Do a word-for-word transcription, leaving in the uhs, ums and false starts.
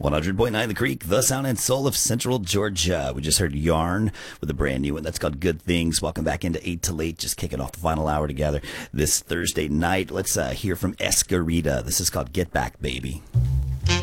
one hundred point nine The Creek, the sound and soul of Central Georgia. We just heard Yarn with a brand new one that's called Good Things. Welcome back into eight to late, just kicking off the final hour together this Thursday night. Let's uh, hear from Escarita. This is called Get Back, Baby.